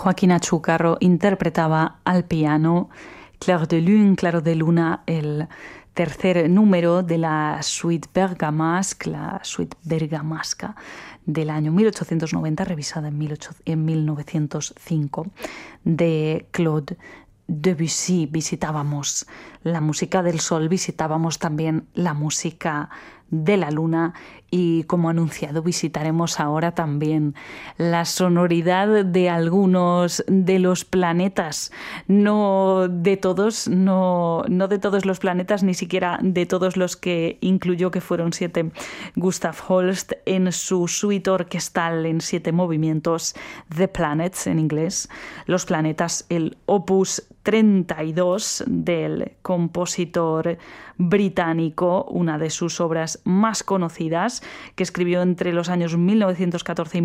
Joaquín Achúcarro interpretaba al piano Clair de Lune, Claro de Luna, el tercer número de la suite bergamasque, la suite bergamasca del año 1890, revisada en 1905, de Claude Debussy. Visitábamos la música del sol, visitábamos también la música de la luna y, como anunciado, visitaremos ahora también la sonoridad de algunos de los planetas, no de todos los planetas, ni siquiera de todos los que incluyó, que fueron 7, Gustav Holst en su suite orquestal en 7 movimientos, The Planets en inglés, los planetas, el opus 32 del compositor británico, una de sus obras más conocidas, que escribió entre los años 1914 y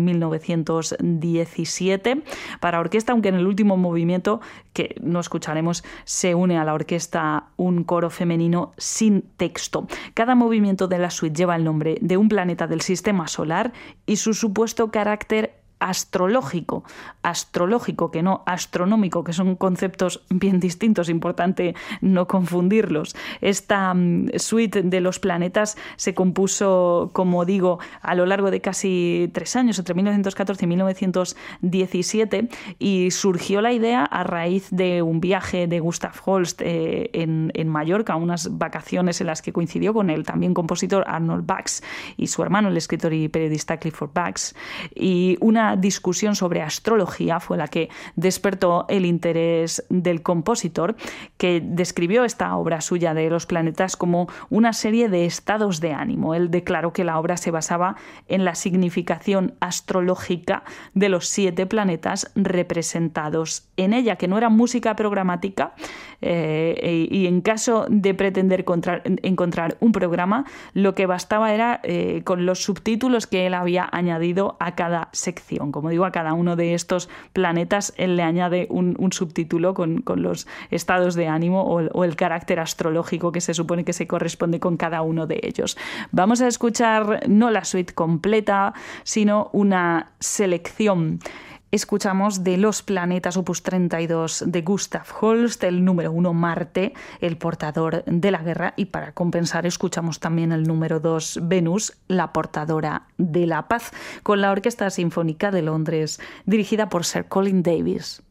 1917 para orquesta, aunque en el último movimiento, que no escucharemos, se une a la orquesta un coro femenino sin texto. Cada movimiento de la suite lleva el nombre de un planeta del sistema solar y su supuesto carácter astrológico, que no astronómico, que son conceptos bien distintos, importante no confundirlos. Esta suite de los planetas se compuso, como digo, a lo largo de casi 3 años, entre 1914 y 1917, y surgió la idea a raíz de un viaje de Gustav Holst en Mallorca, unas vacaciones en las que coincidió con el también compositor Arnold Bax y su hermano, el escritor y periodista Clifford Bax, y una discusión sobre astrología fue la que despertó el interés del compositor, que describió esta obra suya de los planetas como una serie de estados de ánimo. Él declaró que la obra se basaba en la significación astrológica de los 7 planetas representados en ella, que no era música programática, y en caso de pretender encontrar un programa, lo que bastaba era con los subtítulos que él había añadido a cada sección. Como digo, a cada uno de estos planetas él le añade un subtítulo con los estados de ánimo o el carácter astrológico que se supone que se corresponde con cada uno de ellos. Vamos a escuchar no la suite completa, sino una selección. Escuchamos de Los planetas, opus 32 de Gustav Holst, el número 1, Marte, el portador de la guerra, y para compensar escuchamos también el número 2, Venus, la portadora de la paz, con la Orquesta Sinfónica de Londres, dirigida por Sir Colin Davis.